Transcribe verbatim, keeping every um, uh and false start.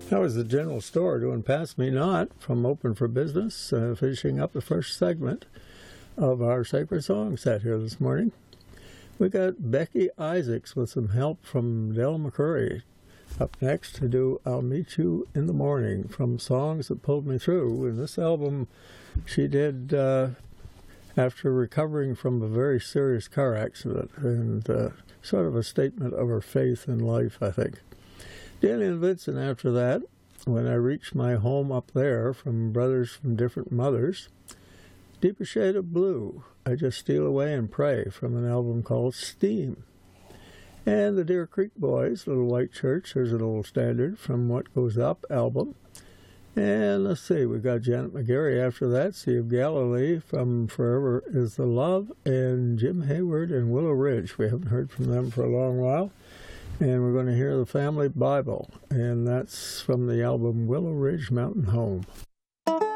That was the general store doing Pass Me Not from Open for Business, uh, finishing up the first segment of our Sacred Song set here this morning. We got Becky Isaacs with some help from Del McCurry up next to do I'll Meet You in the Morning from Songs That Pulled Me Through. And this album she did uh, after recovering from a very serious car accident, and uh, sort of a statement of her faith in life, I think. Danny and Vincent after that, When I Reach My Home Up There from Brothers from Different Mothers. Deeper Shade of Blue, I Just Steal Away and Pray from an album called Steam. And the Deer Creek Boys, Little White Church, there's an old standard from What Goes Up album. And let's see, we've got Janet McGarry after that, Sea of Galilee from Forever Is the Love, and Jim Hayward and Willow Ridge. We haven't heard from them for a long while. And we're going to hear the Family Bible, and that's from the album Willow Ridge Mountain Home.